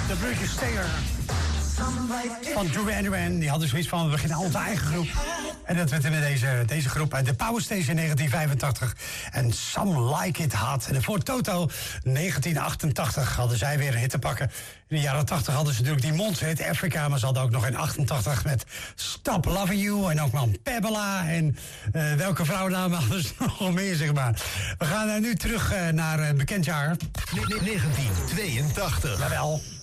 De broertjes Steyer van Duran Duran. Die hadden zoiets van, we beginnen onze eigen groep. En dat werd in deze groep uit de Power Station 1985. En Some Like It Hot. En voor Toto 1988 hadden zij weer een hit te pakken. In de jaren 80 hadden ze natuurlijk die mondhit Africa. Maar ze hadden ook nog in 88 met Stop Loving You. En ook nog Pebela. En welke vrouwennamen hadden ze nog meer, zeg maar. We gaan nu terug naar een bekend jaar. 1982. Jawel.